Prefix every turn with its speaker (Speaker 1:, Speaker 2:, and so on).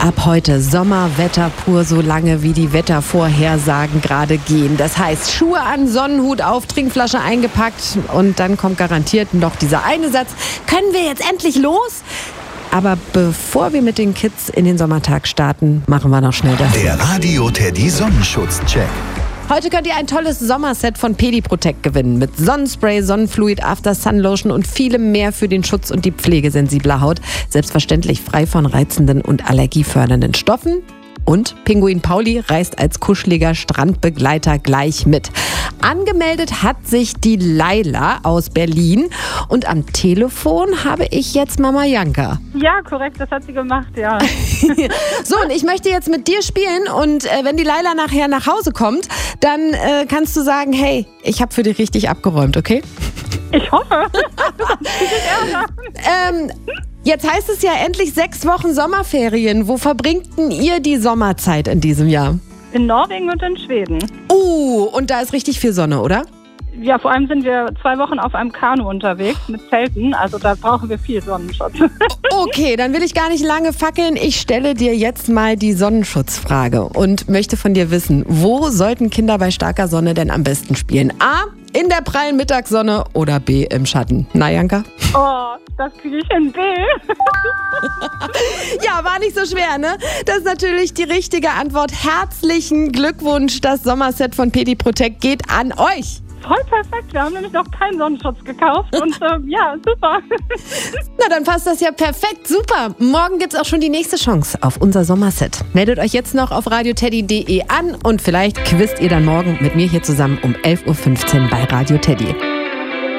Speaker 1: Ab heute Sommerwetter pur, so lange wie die Wettervorhersagen gerade gehen. Das heißt, Schuhe an, Sonnenhut auf, Trinkflasche eingepackt und dann kommt garantiert noch dieser eine Satz: Können wir jetzt endlich los? Aber bevor wir mit den Kids in den Sommertag starten, machen wir noch schnell das.
Speaker 2: Der Radio Teddy Sonnenschutz-Check.
Speaker 1: Heute könnt ihr ein tolles Sommerset von Pediprotect gewinnen. Mit Sonnenspray, Sonnenfluid, After-Sun-Lotion und vielem mehr für den Schutz und die Pflege sensibler Haut. Selbstverständlich frei von reizenden und allergiefördernden Stoffen. Und Pinguin Pauli reist als kuscheliger Strandbegleiter gleich mit. Angemeldet hat sich die Laila aus Berlin. Und am Telefon habe ich jetzt Mama Janka.
Speaker 3: Ja, korrekt, das hat sie gemacht, ja.
Speaker 1: So, und ich möchte jetzt mit dir spielen. Und wenn die Laila nachher nach Hause kommt, dann kannst du sagen, hey, ich habe für dich richtig abgeräumt, okay?
Speaker 3: Ich hoffe.
Speaker 1: Jetzt heißt es ja endlich 6 Wochen Sommerferien. Wo verbringt denn ihr die Sommerzeit in diesem Jahr?
Speaker 3: In Norwegen und in Schweden.
Speaker 1: Und da ist richtig viel Sonne, oder?
Speaker 3: Ja, vor allem sind wir 2 Wochen auf einem Kanu unterwegs mit Zelten. Also da brauchen wir viel Sonnenschutz.
Speaker 1: Okay, dann will ich gar nicht lange fackeln. Ich stelle dir jetzt mal die Sonnenschutzfrage und möchte von dir wissen, wo sollten Kinder bei starker Sonne denn am besten spielen? A, in der prallen Mittagssonne oder B, im Schatten? Na, Janka?
Speaker 3: Oh, das kriege ich in B.
Speaker 1: Ja, war nicht so schwer, ne? Das ist natürlich die richtige Antwort. Herzlichen Glückwunsch. Das Sommerset von Pediprotect geht an euch.
Speaker 3: Voll perfekt. Wir haben nämlich noch keinen Sonnenschutz gekauft und ja, super.
Speaker 1: Na, dann passt das ja perfekt. Super. Morgen gibt's auch schon die nächste Chance auf unser Sommerset. Meldet euch jetzt noch auf radioteddy.de an und vielleicht quizt ihr dann morgen mit mir hier zusammen um 11.15 Uhr bei Radio Teddy.